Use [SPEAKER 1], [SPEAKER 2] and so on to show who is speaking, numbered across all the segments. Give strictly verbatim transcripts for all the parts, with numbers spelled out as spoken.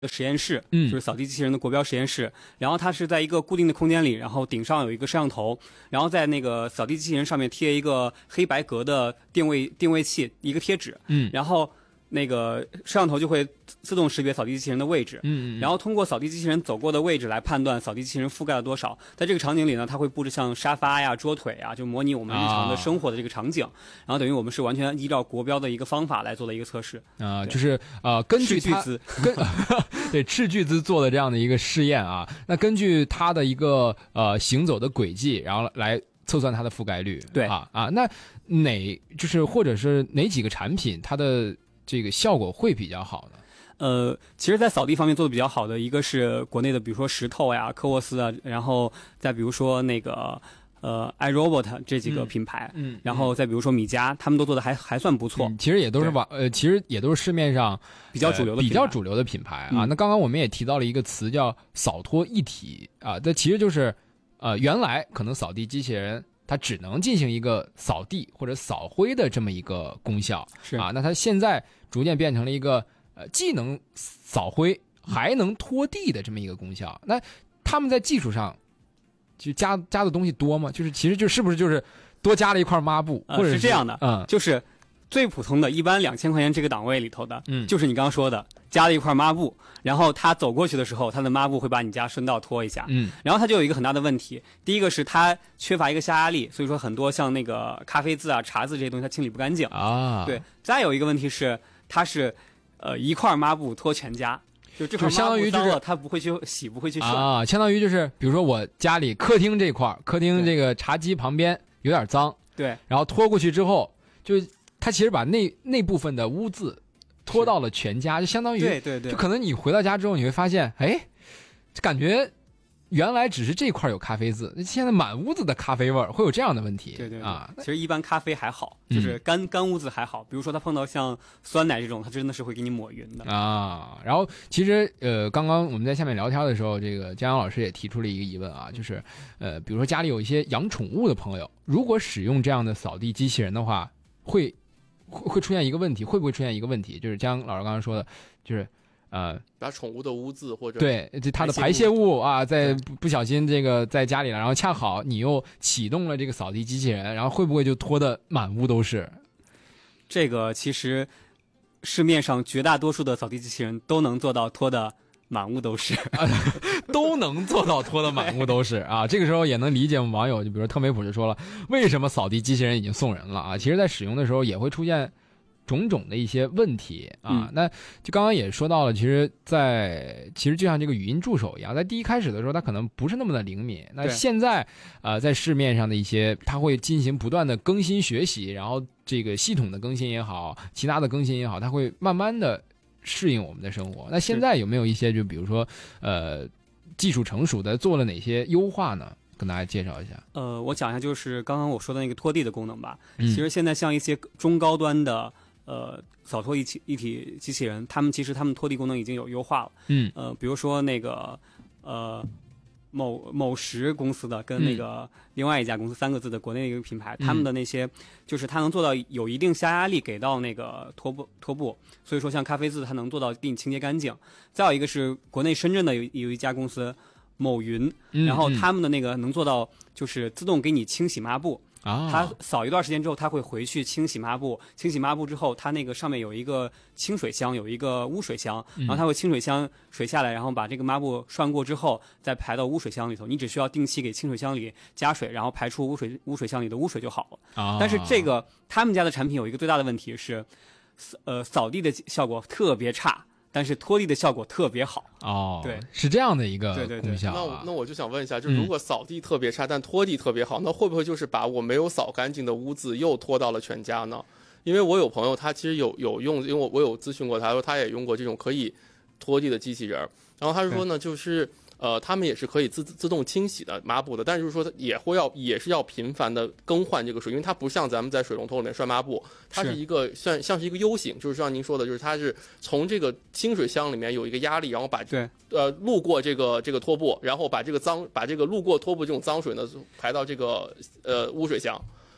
[SPEAKER 1] 的实验室，
[SPEAKER 2] 嗯，
[SPEAKER 1] 就是扫地机器人的国标实验室。然后它是在一个固定的空间里，然后顶上有一个摄像头，然后在那个扫地机器人上面贴一个黑白格的定位定位器，一个贴纸，
[SPEAKER 2] 嗯，
[SPEAKER 1] 然后那个摄像头就会自动识别扫地机器人的位置，
[SPEAKER 2] 嗯，嗯，
[SPEAKER 1] 然后通过扫地机器人走过的位置来判断扫地机器人覆盖了多少。在这个场景里呢，它会布置像沙发呀、桌腿啊，就模拟我们日常的生活的这个场景。啊、然后等于我们是完全依照国标的一个方法来做的一个测试
[SPEAKER 2] 啊、呃，就是呃，根据它跟对斥巨资做的这样的一个试验啊，那根据它的一个呃行走的轨迹，然后来测算它的覆盖率。
[SPEAKER 1] 对
[SPEAKER 2] 啊啊，那哪就是或者是哪几个产品它的这个效果会比较好呢？
[SPEAKER 1] 呃，其实，在扫地方面做的比较好的，一个是国内的，比如说石头呀、科沃斯啊，然后再比如说那个呃 iRobot 这几个品牌，
[SPEAKER 2] 嗯，嗯
[SPEAKER 1] 然后再比如说米家，他们都做的还还算不错、
[SPEAKER 2] 嗯。其实也都是网呃，其实也都是市面上
[SPEAKER 1] 比较主流的、
[SPEAKER 2] 呃、比较主流的品牌啊、
[SPEAKER 1] 嗯。
[SPEAKER 2] 那刚刚我们也提到了一个词叫扫拖一体啊，这其实就是呃，原来可能扫地机器人它只能进行一个扫地或者扫灰的这么一个功效，
[SPEAKER 1] 是
[SPEAKER 2] 啊，那它现在逐渐变成了一个呃，既能扫灰还能拖地的这么一个功效。那他们在技术上就加加的东西多吗？就是其实就是不是就是多加了一块抹布，
[SPEAKER 1] 呃、
[SPEAKER 2] 或者
[SPEAKER 1] 是,
[SPEAKER 2] 是
[SPEAKER 1] 这样的，
[SPEAKER 2] 嗯，
[SPEAKER 1] 就是最普通的一般两千块钱这个档位里头的，
[SPEAKER 2] 嗯，
[SPEAKER 1] 就是你刚刚说的加了一块抹布，然后他走过去的时候，他的抹布会把你家顺道拖一下，
[SPEAKER 2] 嗯，
[SPEAKER 1] 然后它就有一个很大的问题，第一个是它缺乏一个下压力，所以说很多像那个咖啡渍啊、茶渍这些东西它清理不干净
[SPEAKER 2] 啊。
[SPEAKER 1] 对，再有一个问题是它是呃一块抹布拖全家。就这块
[SPEAKER 2] 相当于就是
[SPEAKER 1] 它不会去洗，不会去涮
[SPEAKER 2] 啊，相当于就是比如说我家里客厅这块，客厅这个茶几旁边有点脏，
[SPEAKER 1] 对，
[SPEAKER 2] 然后拖过去之后，就它其实把那那部分的污渍拖到了全家，就相当于
[SPEAKER 1] 对对对，
[SPEAKER 2] 就可能你回到家之后你会发现，哎，感觉原来只是这块有咖啡渍，现在满屋子的咖啡味儿，会有这样的问题。
[SPEAKER 1] 对对对
[SPEAKER 2] 啊，
[SPEAKER 1] 其实一般咖啡还好，就是干、嗯、干污渍还好。比如说它碰到像酸奶这种，它真的是会给你抹匀的
[SPEAKER 2] 啊。然后其实呃，刚刚我们在下面聊天的时候，这个江阳老师也提出了一个疑问啊，就是呃，比如说家里有一些养宠物的朋友，如果使用这样的扫地机器人的话，会会出现一个问题，会不会出现一个问题？就是江阳老师刚刚说的，就是呃，
[SPEAKER 3] 把宠物的污渍或者
[SPEAKER 2] 对它的排泄物啊，在不小心这个在家里了，然后恰好你又启动了这个扫地机器人，然后会不会就拖得满屋都是？
[SPEAKER 1] 这个其实市面上绝大多数的扫地机器人都能做到拖得满屋都是，
[SPEAKER 2] 都能做到拖得满屋都是啊。这个时候也能理解我们网友，就比如说特美普就说了，为什么扫地机器人已经送人了啊？其实在使用的时候也会出现种种的一些问题啊、嗯，那就刚刚也说到了，其实在其实就像这个语音助手一样，在第一开始的时候它可能不是那么的灵敏，那现在呃在市面上的一些它会进行不断的更新学习，然后这个系统的更新也好，其他的更新也好，它会慢慢的适应我们的生活。那现在有没有一些就比如说呃技术成熟的做了哪些优化呢？跟大家介绍一下。
[SPEAKER 1] 呃，我讲一下就是刚刚我说的那个拖地的功能吧。
[SPEAKER 2] 嗯、
[SPEAKER 1] 其实现在像一些中高端的呃，扫拖一体一体机器人，他们其实他们拖地功能已经有优化了。
[SPEAKER 2] 嗯，
[SPEAKER 1] 呃，比如说那个呃某某石公司的跟那个另外一家公司、嗯、三个字的国内的一个品牌，他们的那些就是它能做到有一定下压力给到那个拖布拖布，所以说像咖啡渍它能做到给你清洁干净。再有一个是国内深圳的有有一家公司某云，然后他们的那个能做到就是自动给你清洗抹布。
[SPEAKER 2] 啊，
[SPEAKER 1] 它扫一段时间之后，它会回去清洗抹布。清洗抹布之后，它那个上面有一个清水箱，有一个污水箱，然后它会清水箱水下来，然后把这个抹布涮过之后，再排到污水箱里头。你只需要定期给清水箱里加水，然后排出污水污水箱里的污水就好了。
[SPEAKER 2] 啊，
[SPEAKER 1] 但是这个他们家的产品有一个最大的问题是，呃，扫地的效果特别差。但是拖地的效果特别好
[SPEAKER 2] 哦，
[SPEAKER 1] 对，
[SPEAKER 2] 是这样的一个
[SPEAKER 1] 功
[SPEAKER 2] 效、啊。
[SPEAKER 3] 对对对那那我就想问一下，就如果扫地特别差、嗯，但拖地特别好，那会不会就是把我没有扫干净的污渍又拖到了全家呢？因为我有朋友，他其实有有用，因为我我有咨询过他，说他也用过这种可以拖地的机器人，然后他是说呢，就是呃，他们也是可以自自动清洗的抹布的，但是就是说也会要也是要频繁的更换这个水，因为它不像咱们在水龙头里面涮抹布，它是一个像像是一个 U 型，就是像您说的，就是它是从这个清水箱里面有一个压力，然后把
[SPEAKER 1] 对
[SPEAKER 3] 呃路过这个这个拖布，然后把这个脏把这个路过拖布这种脏水呢排到这个呃污水箱。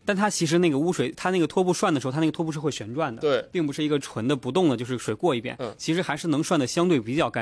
[SPEAKER 1] 但它其实那个污水，它那个拖布涮的时候，它那个拖布是会旋转的，
[SPEAKER 3] 对，
[SPEAKER 1] 并不是一个纯的不动的，就是水过一遍，
[SPEAKER 3] 嗯
[SPEAKER 1] 其实还是能涮的相对比较干净。